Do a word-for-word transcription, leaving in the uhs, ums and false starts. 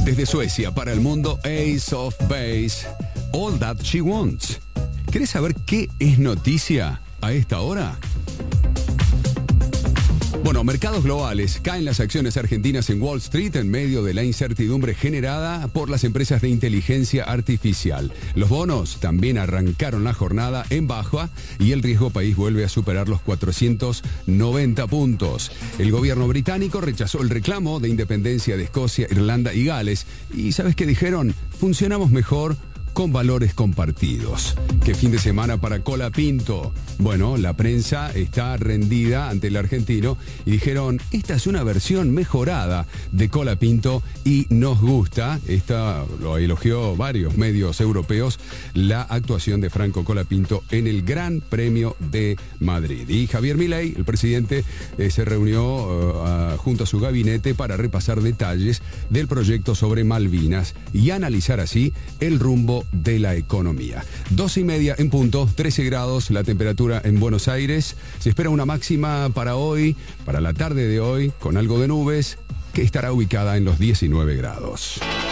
Desde Suecia para el mundo, Ace of Base, All That She Wants. ¿Querés saber qué es noticia a esta hora? Bueno, mercados globales. Caen las acciones argentinas en Wall Street en medio de la incertidumbre generada por las empresas de inteligencia artificial. Los bonos también arrancaron la jornada en baja y el riesgo país vuelve a superar los cuatrocientos noventa puntos. El gobierno británico rechazó el reclamo de independencia de Escocia, Irlanda y Gales. ¿Y sabes qué dijeron? Funcionamos mejor con valores compartidos. ¿Qué fin de semana para Colapinto? Bueno, la prensa está rendida ante el argentino y dijeron, esta es una versión mejorada de Colapinto y nos gusta, esta lo elogió varios medios europeos, la actuación de Franco Colapinto en el Gran Premio de Madrid. Y Javier Milei, el presidente, eh, se reunió uh, junto a su gabinete para repasar detalles del proyecto sobre Malvinas y analizar así el rumbo de la economía. Dos y media en punto, trece grados la temperatura en Buenos Aires. Se espera una máxima para hoy, para la tarde de hoy, con algo de nubes, que estará ubicada en los diecinueve grados.